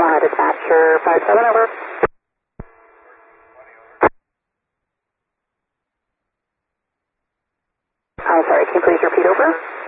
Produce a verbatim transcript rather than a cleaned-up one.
Omaha dispatcher five seven, over. I'm sorry, can you please repeat, over?